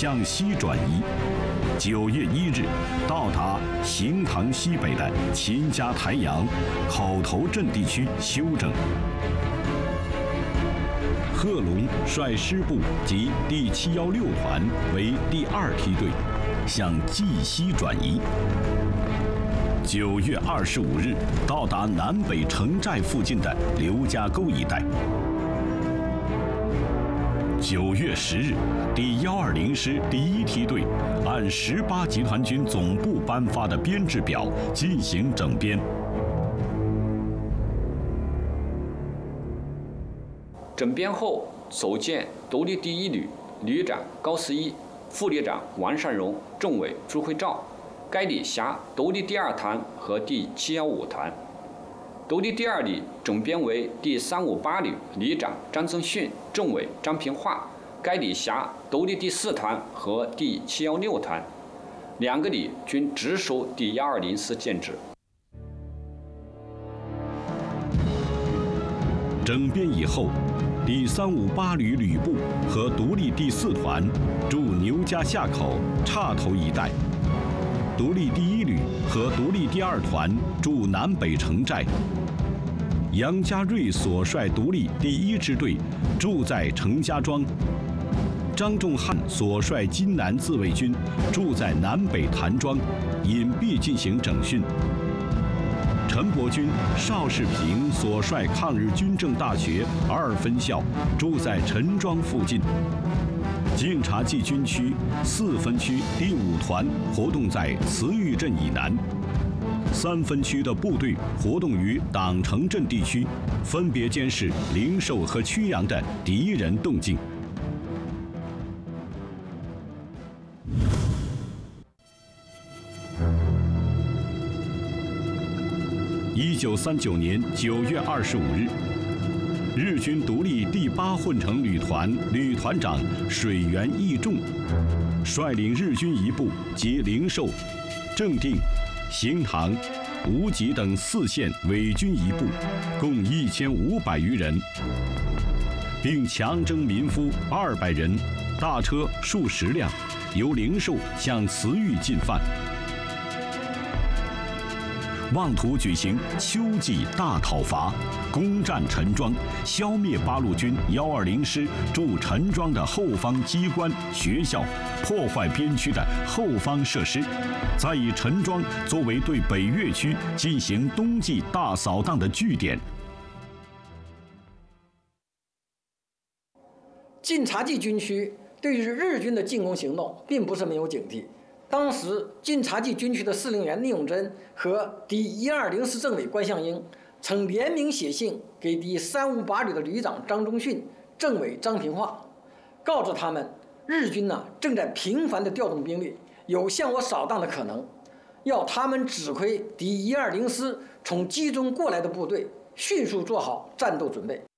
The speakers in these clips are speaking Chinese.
向西转移。9月1日，到达行塘西北的秦家台阳、口头镇地区休整。贺龙率师部及第716团为第2梯队，向冀西转移。9月25日，到达南北城寨附近的刘家沟一带。9月10日，第120师第1梯队按18集团军总部颁发的编制表进行整编。 整编后，首见独立第1旅旅长高思一、副旅长王善荣、政委朱会照。该旅辖独立第2团和第715团。独立第2旅整编为第358旅旅长张增训、政委张平化。该旅辖独立第4团和第716团，2个旅均直属第120师建制。 整编以后，第358旅旅部和独立第4团驻牛家下口、岔头一带。独立第1旅和独立第2团驻南北城寨。杨家瑞所率独立第1支队驻在程家庄。张仲汉所率津南自卫军驻在南北谭庄，隐蔽进行整训。陈伯钧、邵世平所率抗日军政大学2分校驻在陈庄附近。晋察冀军区4分区第5团活动在慈玉镇以南，3分区的部队活动于党城镇地区，分别监视灵寿和曲阳的敌人动静。1939年9月25日，日军独立第8混成旅团旅团长水原义重率领日军一部及灵寿、正定、行塘、无极等4县伪军一部，共1500余人，并强征民夫200人，大车数十辆，由灵寿向慈玉进犯。妄图举行秋季大讨伐，攻占陈庄，消灭八路军120师驻陈庄的后方机关、学校，破坏边区的后方设施，再以陈庄作为对北越区进行冬季大扫荡的据点。 晋察冀军区对于日军的进攻行动并不是没有警惕。当时晋察冀军区的司令员聂永贞和第120师政委关向英曾联名写信给第358旅的旅长张忠训、政委张平化，告知他们日军正在频繁地调动兵力，有向我扫荡的可能，要他们指挥第120师从冀中过来的部队迅速做好战斗准备。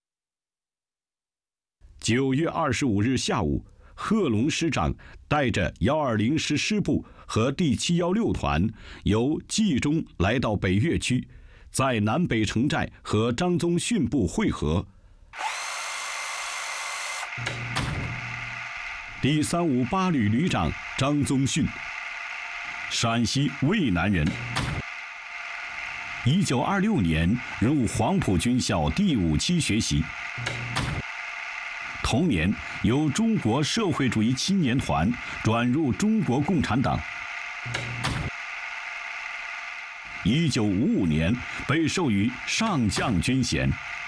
9月25日下午，贺龙师长带着120师师部和第716团由冀中来到北越区，在南北城寨和张宗逊部会合。第358旅旅长张宗逊，陕西渭南人，1926年入黄埔军校第5期学习。同年，由中国社会主义青年团转入中国共产党。1955年被授予上将军衔。